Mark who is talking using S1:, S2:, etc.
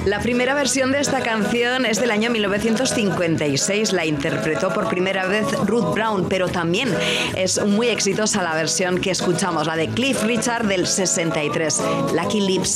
S1: La primera versión de esta canción es del año 1956. La interpretó por primera vez Ruth Brown, pero también es muy exitosa la versión que escuchamos, la de Cliff Richard del 63, Lucky Lips.